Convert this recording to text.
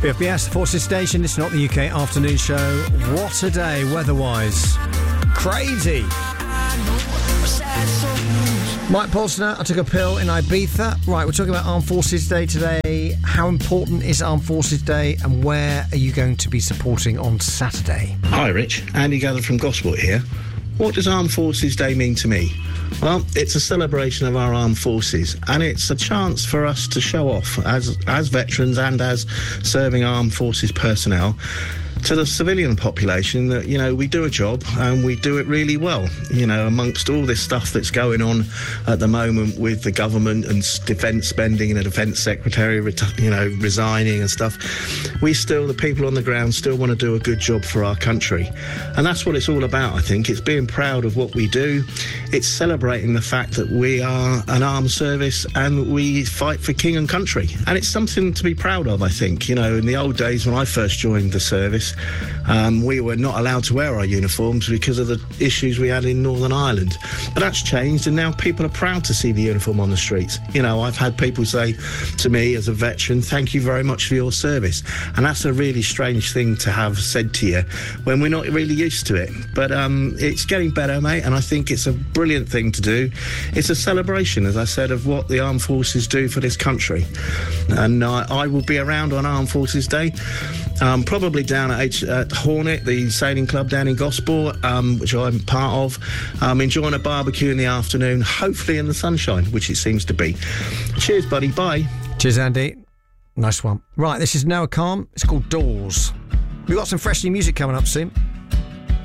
BFBS, Forces Station. It's not the UK afternoon show. What a day, weather-wise. Crazy. Mike Polsner, I took a pill in Ibiza. Right, we're talking about Armed Forces Day today. How important is Armed Forces Day, and where are you going to be supporting on Saturday? Hi, Rich. Andy Gather from Gosport here. What does Armed Forces Day mean to me? Well, it's a celebration of our armed forces, and it's a chance for us to show off as veterans and as serving armed forces personnel to the civilian population that, you know, we do a job and we do it really well. You know, amongst all this stuff that's going on at the moment with the government and defence spending and the defence secretary, resigning and stuff, we still, the people on the ground, still want to do a good job for our country. And that's what it's all about, I think. It's being proud of what we do. It's celebrating the fact that we are an armed service and we fight for king and country. And it's something to be proud of, I think. You know, in the old days when I first joined the service, we were not allowed to wear our uniforms because of the issues we had in Northern Ireland. But that's changed, and now people are proud to see the uniform on the streets. You know, I've had people say to me as a veteran, thank you very much for your service. And that's a really strange thing to have said to you when we're not really used to it. But it's getting better, mate, and I think it's a brilliant thing to do. It's a celebration, as I said, of what the armed forces do for this country. And I will be around on Armed Forces Day, probably down at Hornet, the sailing club down in Gosport, which I'm part of, enjoying a barbecue in the afternoon, hopefully in the sunshine, which it seems to be. Cheers, buddy. Bye. Cheers, Andy. Nice one. Right, this is Noah Calm. It's called Doors. We've got some fresh new music coming up soon.